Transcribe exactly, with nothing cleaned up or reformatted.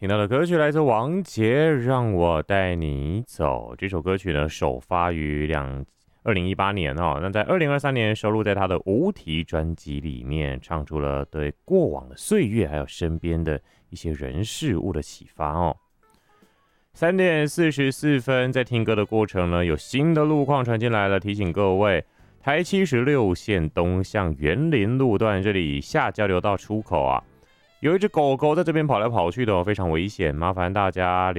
听到的歌曲来自王杰，让我带你走。这首歌曲呢，首发于两二零一八年哦，那在二零二三年收录在他的无题专辑里面，唱出了对过往的岁月还有身边的一些人事物的启发哦。三点四十四分，在听歌的过程呢，有新的路况传进来了，提醒各位，台七十六线东向园林路段这里下交流道出口啊。有一只狗狗在这边跑来跑去的、哦，非常危险，麻烦大家